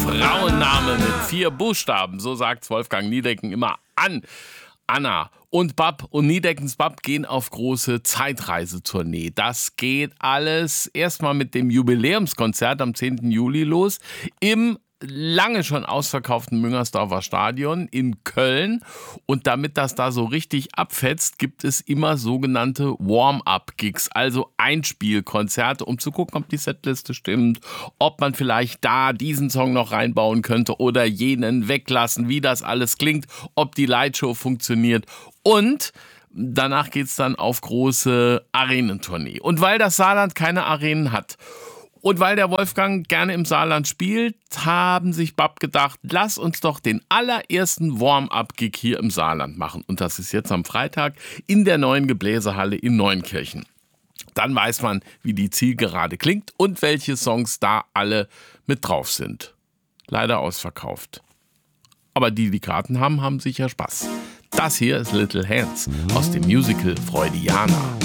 Frauenname mit 4 Buchstaben, so sagt Wolfgang Niedecken immer an. Anna und Bab und Niedeckens Bab gehen auf große Zeitreisetournee. Das geht alles erstmal mit dem Jubiläumskonzert am 10. Juli los im lange schon ausverkauften Müngersdorfer Stadion in Köln. Und damit das da so richtig abfetzt, gibt es immer sogenannte Warm-up-Gigs, also Einspielkonzerte, um zu gucken, ob die Setliste stimmt, ob man vielleicht da diesen Song noch reinbauen könnte oder jenen weglassen, wie das alles klingt, ob die Lightshow funktioniert. Und danach geht's dann auf große Arenentournee. Und weil das Saarland keine Arenen hat und weil der Wolfgang gerne im Saarland spielt, haben sich Bab gedacht, lass uns doch den allerersten Warm-up-Gig hier im Saarland machen. Und das ist jetzt am Freitag in der neuen Gebläsehalle in Neunkirchen. Dann weiß man, wie die Zielgerade klingt und welche Songs da alle mit drauf sind. Leider ausverkauft. Aber die Karten haben sicher Spaß. Das hier ist Little Hands aus dem Musical Freudiana.